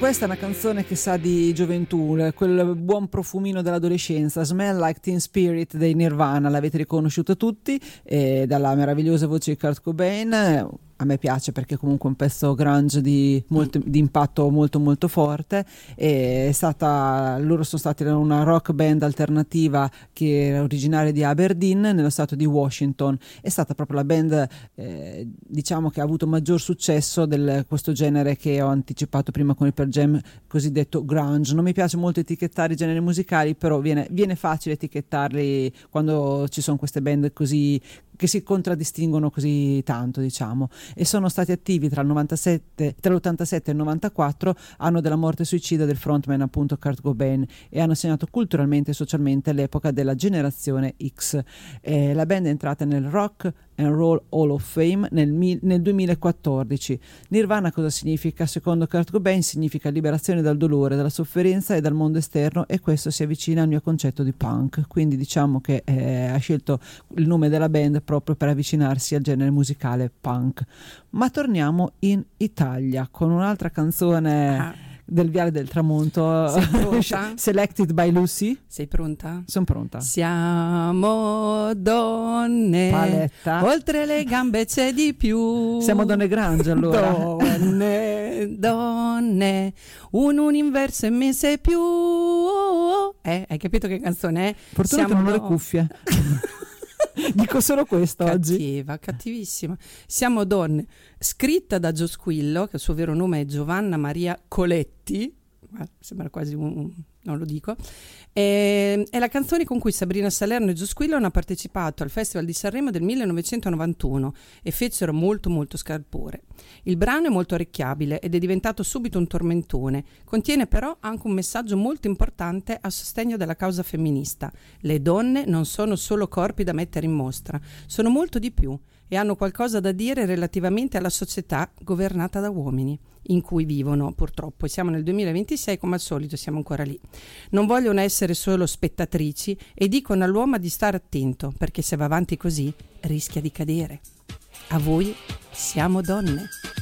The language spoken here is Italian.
questa è una canzone che sa di gioventù, quel buon profumino dell'adolescenza. Smell Like Teen Spirit dei Nirvana, l'avete riconosciuto tutti, dalla meravigliosa voce di Kurt Cobain. A me piace perché comunque è un pezzo grunge di impatto molto molto forte. Loro sono stati una rock band alternativa che era originaria di Aberdeen nello stato di Washington. È stata proprio la band diciamo che ha avuto maggior successo questo genere che ho anticipato prima con il Pearl Jam, cosiddetto grunge. Non mi piace molto etichettare i generi musicali, però viene facile etichettarli quando ci sono queste band così che si contraddistinguono così tanto, diciamo, e sono stati attivi tra l'87 e il 94, anno della morte suicida del frontman appunto Kurt Cobain, e hanno segnato culturalmente e socialmente l'epoca della generazione X. La band è entrata nel Rock and Roll Hall of Fame nel 2014. Nirvana cosa significa? Secondo Kurt Cobain significa liberazione dal dolore, dalla sofferenza e dal mondo esterno, e questo si avvicina al mio concetto di punk, quindi diciamo che ha scelto il nome della band proprio per avvicinarsi al genere musicale punk. Ma torniamo in Italia con un'altra canzone del Viale del Tramonto. Sei pronta? Selected by Lucy. Sei pronta? Sono pronta. Siamo donne, paletta, oltre le gambe c'è di più. Siamo donne grunge allora. Donne, un universo e mese più. Hai capito che canzone è? Fortuna che non ho le cuffie. Dico solo questo oggi. Cattivissima. Siamo donne, scritta da Giosquillo, che il suo vero nome è Giovanna Maria Coletti, sembra quasi non lo dico, è la canzone con cui Sabrina Salerno e Giosquillo hanno partecipato al Festival di Sanremo del 1991 e fecero molto molto scalpore. Il brano è molto orecchiabile ed è diventato subito un tormentone, contiene però anche un messaggio molto importante a sostegno della causa femminista. Le donne non sono solo corpi da mettere in mostra, sono molto di più e hanno qualcosa da dire relativamente alla società governata da uomini in cui vivono, purtroppo. E siamo nel 2026, come al solito siamo ancora lì. Non vogliono essere solo spettatrici e dicono all'uomo di stare attento, perché se va avanti così rischia di cadere. A voi, siamo donne.